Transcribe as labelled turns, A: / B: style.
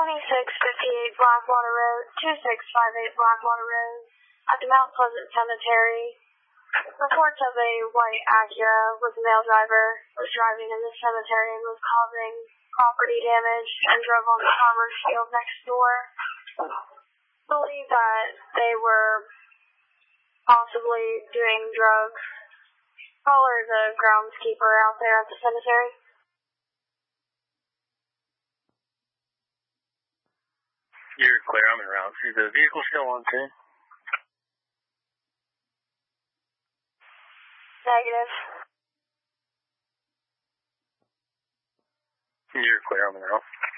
A: 2658 Blackwater Road, 2658 Blackwater Road, at the Mount Pleasant Cemetery. Reports of a white Acura with a male driver was driving in the cemetery and was causing property damage and drove on the farmer's field next door. Believe that they were possibly doing drugs. Caller is a groundskeeper out there at the cemetery.
B: You're clear. I'm en route. Is the vehicle still on scene?
A: Negative.
B: You're clear. I'm en route.